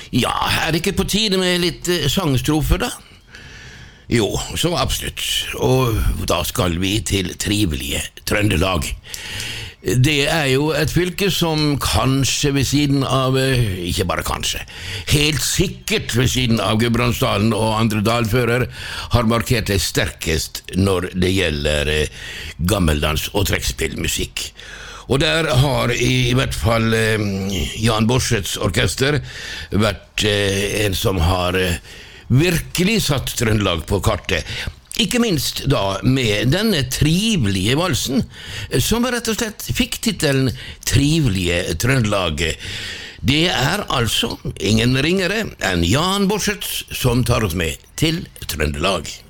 Ja, det ikke på tide med litt sangstrofer da? Jo, så absolutt. Og da skal vi til trivelige Trøndelag. Det jo et fylke som kanskje ved siden av, ikke bare kanskje, helt sikkert ved siden av Gudbrandsdalen og andre dalfører, har markert det sterkest når det gjelder gammeldans og trekkspillmusikk. Og der har i hvert fall Jan Borseths orkester vært en som har virkelig satt Trøndelag på kartet. Ikke minst da med denne trivelige valsen, som rett og slett fikk titelen Trivelige Trøndelag. Det altså ingen ringere enn Jan Borseth som tar oss med til Trøndelag.